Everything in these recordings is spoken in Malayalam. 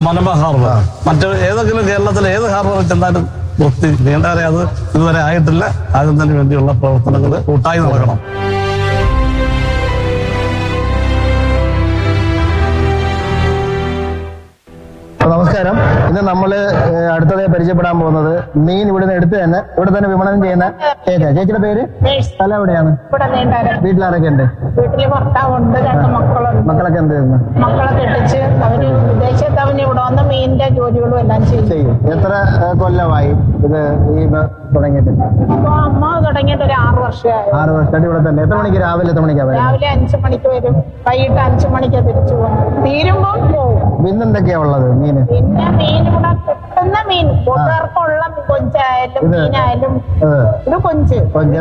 മലമ്പ ഹാർബർ മറ്റു ഏതെങ്കിലും കേരളത്തിലെ ഏത് ഹാർബറിൽ ചെന്നാലും വൃത്തി നീണ്ടാരെ അത് ഇതുവരെ ആയിട്ടില്ല. ആകുന്നതിന് വേണ്ടിയുള്ള പ്രവർത്തനങ്ങൾ കൂട്ടായി നടക്കണം. നമസ്കാരം. ഇന്ന് നമ്മള് അടുത്തതായി പരിചയപ്പെടാൻ പോകുന്നത് മീൻ ഇവിടുന്ന് എടുത്ത് തന്നെ ഇവിടെ തന്നെ വിപണനം ചെയ്യുന്ന ചേച്ചിയുടെ പേര്, സ്ഥലം എവിടെയാണ്, വീട്ടിലാരൊക്കെ ഉണ്ട്? വീട്ടില് ഭർത്താവുണ്ട്, 2 മക്കളുണ്ട്. മക്കളൊക്കെ എന്ത് ചെയ്യുന്നു? മക്കളെ കെട്ടിച്ച് അവര് വിദേശത്ത് അവന് ഇവിടെ വന്ന് മീനിന്റെ ജോലികളും എല്ലാം ചെയ്യും. എത്ര കൊല്ലമായി ഇത് ഈ തുടങ്ങിയിട്ട്? അപ്പൊ അമ്മ തുടങ്ങിയിട്ട് ഒരു 6 വർഷമായി. 6 വർഷമായിട്ട് ഇവിടെ തന്നെ. എത്ര മണിക്ക് രാവിലെ എത്ര മണിക്കാണ്? രാവിലെ 5 മണിക്ക് വരും, വൈകിട്ട് 5 മണിക്ക് തിരിച്ചു പോകും. തീരുമ്പോ പോവും. ഇന്നെന്തൊക്കെയാ ഉള്ളത് മീന്? പിന്നെ മീൻ ഇവിടെ കിട്ടുന്ന മീൻ കൂട്ടുകാർക്കുള്ള കൊഞ്ചായാലും മീനായാലും ഇത് കൊഞ്ച്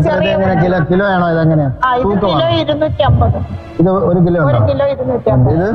കിലോ ആണോ? ഇതെങ്ങനെയാ? ഇത് കിലോ 250. ഇത് 1 കിലോ? 1 കിലോ 250. ഇത്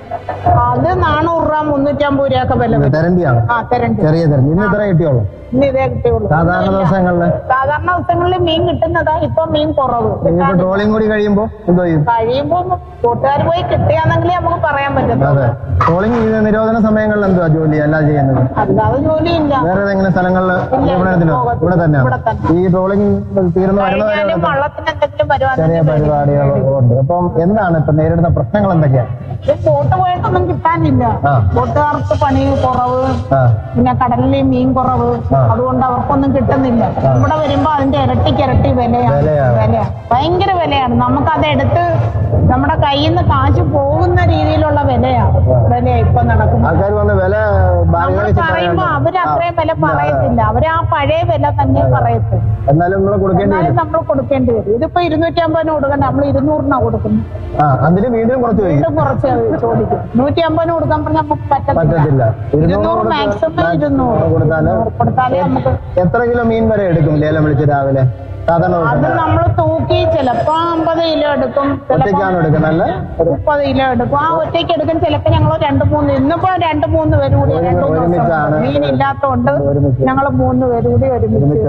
അത് 400 രൂപ 350 രൂപ വില. തെരണ്ടിയാണ്? ചെറിയ തെരണ്ടി. ഇന്ന് ഇത്ര കിട്ടിയോളൂ? ഇന്ന് ഇതേ കിട്ടിയുള്ളൂ. സാധാരണ ദിവസങ്ങളിൽ മീൻ കിട്ടുന്നതാ. ഇപ്പൊ മീൻ കുറവ്. ട്രോളിംഗ് കൂടി കഴിയുമ്പോ എന്തോ ചെയ്യും? കഴിയുമ്പോ കൂട്ടുകാർ പോയി കിട്ടിയാന്നെങ്കിലേ നമുക്ക് പറയാൻ പറ്റും. അതെ. ട്രോളിംഗ് നിരോധന സമയങ്ങളിൽ എന്തുവാ ജോലി അല്ലാതെ ചെയ്യുന്നത്? അല്ലാതെ ജോലിയില്ല. വേറെ ഏതെങ്കിലും സ്ഥലങ്ങളിൽ വിപണനത്തിലോ? ഇവിടെ തന്നെയാണ്. ഈ ട്രോളിംഗ് തീർന്നു വരുന്ന വള്ളത്തിന് എന്തെങ്കിലും ചെറിയ പരിപാടികളുണ്ട്. അപ്പം എന്താണ് ഇപ്പൊ നേരിടുന്ന പ്രശ്നങ്ങൾ എന്തൊക്കെയാ? ബോട്ട് പോയിട്ടൊന്നും കിട്ടാനില്ല. ബോട്ടുകാർക്ക് പണി കുറവ്, പിന്നെ കടലിൽ മീൻ കുറവ്. അതുകൊണ്ട് അവർക്കൊന്നും കിട്ടുന്നില്ല. ഇവിടെ വരുമ്പോ അതിന്റെ ഇരട്ടി വിലയാണ്. ഭയങ്കര വിലയാണ്. നമുക്കതെടുത്ത് നമ്മുടെ കയ്യിൽ നിന്ന് കാശ് പോകുന്ന രീതിയിലുള്ള വിലയാ ഇപ്പൊ നടക്കുന്നത്. നമ്മൾ പറയുമ്പോ അവര് അത്രയും വില പറയത്തില്ല. അവര് ആ പഴയ വില തന്നെ പറയത്തില്ല. എന്നാലും നമ്മൾ കൊടുക്കേണ്ടി വരും. ഇതിപ്പോ 250 കൊടുക്കണ്ട, നമ്മൾ 200 കൊടുക്കുന്നു. വീണ്ടും കുറച്ച് ചോദിക്കും. 150 കൊടുക്കാൻ പറഞ്ഞാൽ നമുക്ക് പറ്റത്തില്ല. 200 മാക്സിമം 200 കൊടുത്താലേ നമുക്ക്. എത്ര കിലോ മീൻ വരെ എടുക്കും ലേലം വിളിച്ച് രാവിലെ? അത് നമ്മൾ തൂക്കി ചിലപ്പോ 50 കിലോ എടുക്കും, 30 കിലോ എടുക്കും. ആ ഒറ്റയ്ക്ക് എടുക്കും. ചിലപ്പോ ഞങ്ങൾ 2-3 ഇന്നിപ്പോ 2-3 പേര് കൂടി മീൻ ഇല്ലാത്തോണ്ട് ഞങ്ങൾ 3 പേര് കൂടി ഒരുമിച്ച്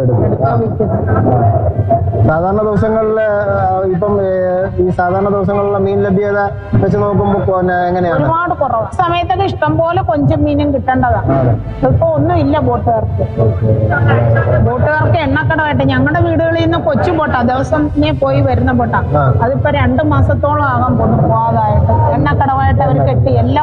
സാധാരണ ദിവസങ്ങളില് ഇപ്പം ഈ സാധാരണ ദിവസങ്ങളിലുള്ള മീൻ ലഭ്യത വെച്ച് നോക്കുമ്പോ എങ്ങനെയാണ്? ഒരുപാട് കുറവാണ്. സമയത്തൊക്കെ ഇഷ്ടം പോലെ കൊഞ്ചും മീനും കിട്ടേണ്ടതാണ്. ഇപ്പൊ ഒന്നും ഇല്ല ബോട്ടുകാർക്ക്. എണ്ണക്കടമായിട്ട് ഞങ്ങളുടെ വീടുകളിൽ നിന്ന് കൊച്ചു ബോട്ടാ, ദിവസം പോയി വരുന്ന ബോട്ടാ. അതിപ്പോ 2 മാസത്തോളം ആകാൻ പോകുന്നു പോകാതായിട്ട്. എണ്ണക്കടവായിട്ട് അവർ കെട്ടി എല്ലാം